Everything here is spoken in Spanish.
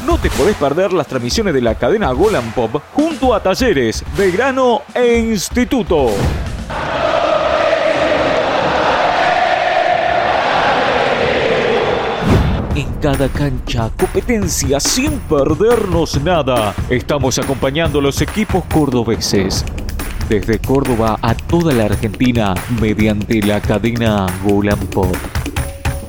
no te podés perder las transmisiones de la cadena Gol and Pop junto a Talleres, Belgrano e Instituto. En cada cancha, competencia sin perdernos nada. Estamos acompañando a los equipos cordobeses. Desde Córdoba a toda la Argentina, mediante la cadena Gol and Pop.